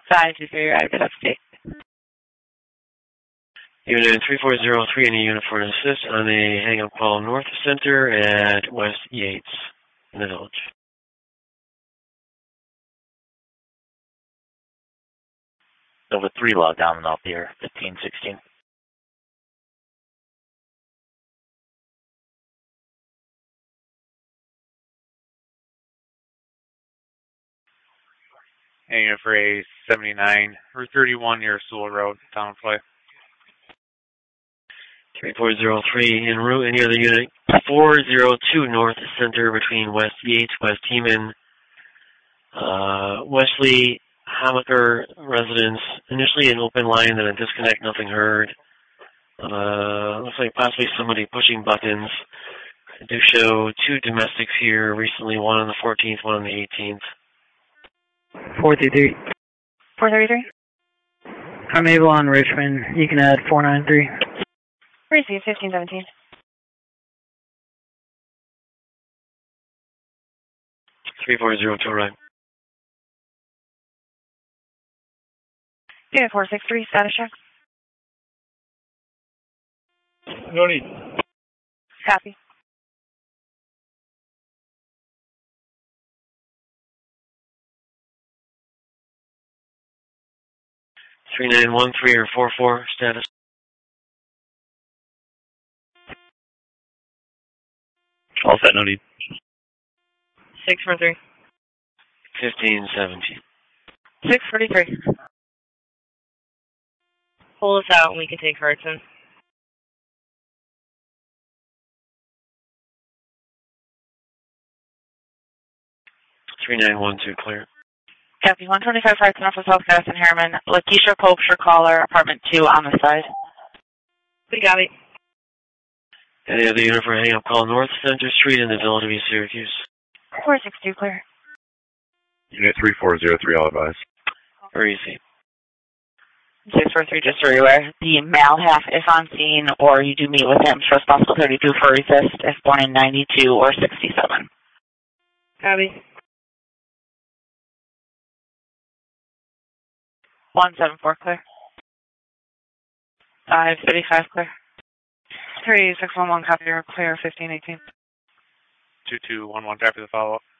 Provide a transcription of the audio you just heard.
523, arrived at upstate. Unit 3403, any unit for an assist on a hang-up call north center at West Yates in the village. Nova 3 log down and up here, 1516. Unit for A79, Route 31 near Sewell Road, downflight. 3403 en route, any other unit 402 north center between West Yates, West Heeman, Wesley Hamaker residence. Initially an open line, then a disconnect, nothing heard. Looks like possibly somebody pushing buttons. I do show two domestics here recently, one on the 14th, one on the 18th. 433. 433? I'm able on Richmond. You can add 493. Receive 1517. 3402, right. Unit 463, status check. No need. Copy. Three 3913 or 44 status. All set, no need. 643. 1517. 643. Pull us out and we can take Hartson. 3912, clear. Copy. 125 Hartson off of South Madison Harriman. Lakeisha Pope, caller, apartment 2 on the side. We got it. Any other unit for a hang-up call North Center Street in the Village of East Syracuse? 462, clear. Unit 3403, all advised. Very easy. 643, just so you're aware, the male half, if on scene, or you do meet with him, show responsible 32 for resist, if born in 92 or 67. Copy. 174, clear. 535, clear. 3611, copy, or clear, 1518. 2211, copy the follow-up.